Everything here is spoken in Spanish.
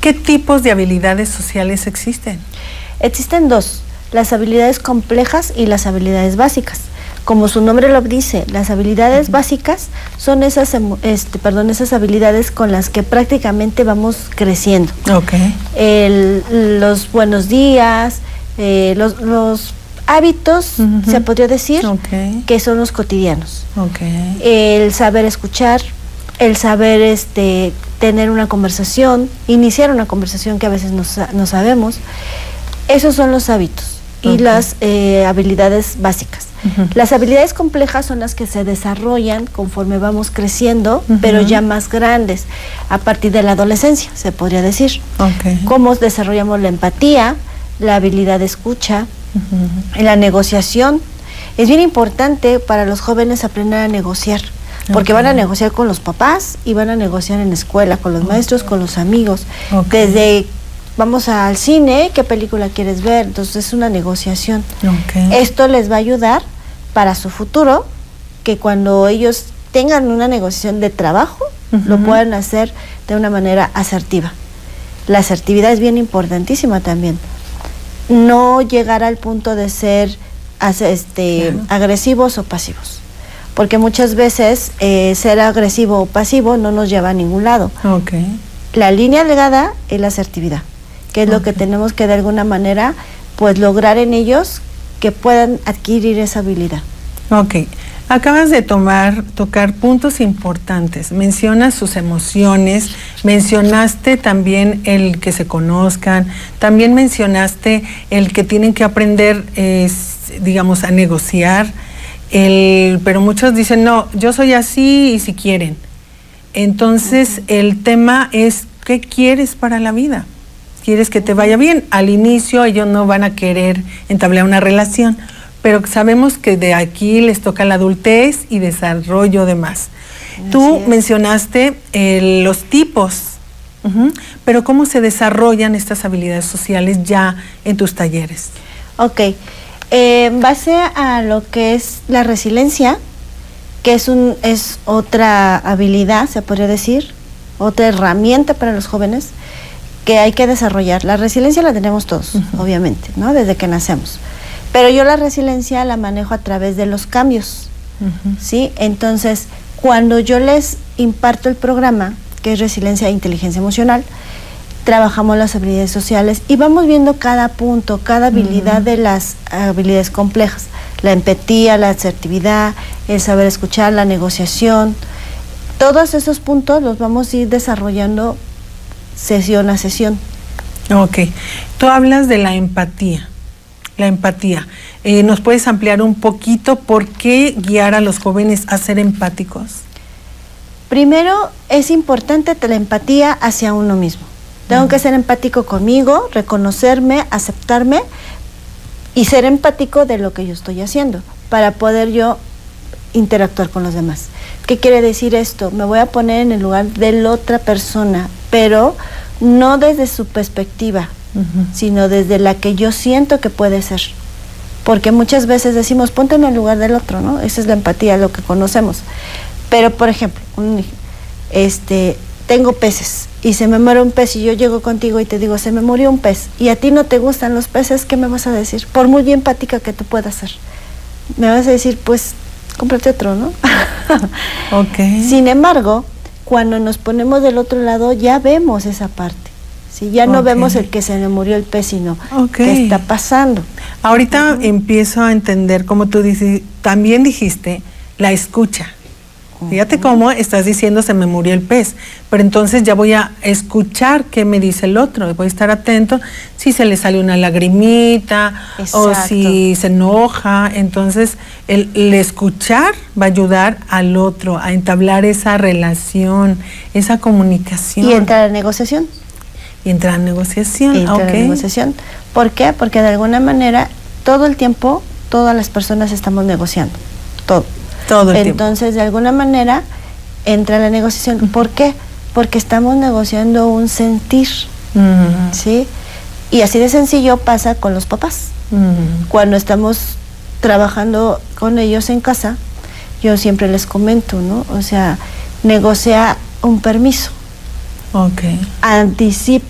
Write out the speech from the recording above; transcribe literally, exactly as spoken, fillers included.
¿Qué tipos de habilidades sociales existen? Existen dos, las habilidades complejas y las habilidades básicas. Como su nombre lo dice, las habilidades uh-huh. básicas son esas, este, perdón, esas habilidades con las que prácticamente vamos creciendo. Okay. El, los buenos días, eh, los, los hábitos, uh-huh. se podría decir, okay. que son los cotidianos. Okay. El saber escuchar, el saber este, tener una conversación, iniciar una conversación que a veces no, no sabemos. Esos son los hábitos y okay. las eh, habilidades básicas. Uh-huh. Las habilidades complejas son las que se desarrollan conforme vamos creciendo, uh-huh. pero ya más grandes, a partir de la adolescencia, se podría decir. Okay. Cómo desarrollamos la empatía, la habilidad de escucha, uh-huh. la negociación. Es bien importante para los jóvenes aprender a negociar, porque okay. van a negociar con los papás y van a negociar en la escuela, con los okay. maestros, con los amigos. Okay. Desde vamos al cine, ¿qué película quieres ver? Entonces es una negociación. Okay. Esto les va a ayudar para su futuro, que cuando ellos tengan una negociación de trabajo, uh-huh. lo puedan hacer de una manera asertiva. La asertividad es bien importantísima también. No llegar al punto de ser este, claro. agresivos o pasivos. Porque muchas veces eh, ser agresivo o pasivo no nos lleva a ningún lado. Okay. La línea delgada es la asertividad, que es okay. lo que tenemos que de alguna manera pues lograr en ellos que puedan adquirir esa habilidad. Ok, acabas de tomar, tocar puntos importantes, mencionas sus emociones, mencionaste también el que se conozcan, también mencionaste el que tienen que aprender, eh, digamos, a negociar, el, pero muchos dicen, no, yo soy así y si quieren. Entonces, uh-huh. el tema es, ¿qué quieres para la vida? ¿Quieres que te vaya bien? Al inicio ellos no van a querer entablar una relación, pero sabemos que de aquí les toca la adultez y desarrollo de más. Así Tú es. mencionaste eh, los tipos, uh-huh, pero ¿cómo se desarrollan estas habilidades sociales ya en tus talleres? Ok, eh, en base a lo que es la resiliencia, que es, un, es otra habilidad, se podría decir, otra herramienta para los jóvenes, que hay que desarrollar. La resiliencia la tenemos todos, uh-huh. obviamente, ¿no? Desde que nacemos. Pero yo la resiliencia la manejo a través de los cambios, uh-huh. ¿sí? Entonces, cuando yo les imparto el programa, que es Resiliencia e Inteligencia Emocional, trabajamos las habilidades sociales y vamos viendo cada punto, cada habilidad uh-huh. de las habilidades complejas. La empatía, la asertividad, el saber escuchar, la negociación. Todos esos puntos los vamos a ir desarrollando sesión a sesión. Ok. Tú hablas de la empatía. La empatía. Eh, ¿Nos puedes ampliar un poquito por qué guiar a los jóvenes a ser empáticos? Primero, es importante la empatía hacia uno mismo. Tengo uh-huh. que ser empático conmigo, reconocerme, aceptarme y ser empático de lo que yo estoy haciendo para poder yo interactuar con los demás. ¿Qué quiere decir esto? Me voy a poner en el lugar de la otra persona, pero no desde su perspectiva, uh-huh. sino desde la que yo siento que puede ser. Porque muchas veces decimos, ponte en el lugar del otro, ¿no? Esa es la empatía, lo que conocemos. Pero, por ejemplo, un, este, tengo peces y se me muere un pez y yo llego contigo y te digo, se me murió un pez y a ti no te gustan los peces, ¿qué me vas a decir? Por muy bien empática que tú puedas ser. Me vas a decir, pues, cómprate otro, ¿no? Okay. Sin embargo, cuando nos ponemos del otro lado, ya vemos esa parte. ¿Sí? Ya no okay. vemos el que se me murió el pez, sino okay. qué está pasando. Ahorita uh-huh. empiezo a entender, como tú dices, también dijiste, la escucha. Fíjate uh-huh. cómo estás diciendo se me murió el pez, pero entonces ya voy a escuchar qué me dice el otro, voy a estar atento si se le sale una lagrimita Exacto. o si se enoja. Entonces el, el escuchar va a ayudar al otro a entablar esa relación, esa comunicación. Y entrar en negociación. Y entrar en negociación, y entrar okay. en negociación. ¿Por qué? Porque de alguna manera todo el tiempo todas las personas estamos negociando, todo. Todo el Entonces, tiempo. de alguna manera, entra la negociación. Uh-huh. ¿Por qué? Porque estamos negociando un sentir, uh-huh. ¿sí? Y así de sencillo pasa con los papás. Uh-huh. Cuando estamos trabajando con ellos en casa, yo siempre les comento, ¿no? O sea, negocia un permiso. Okay. Anticipa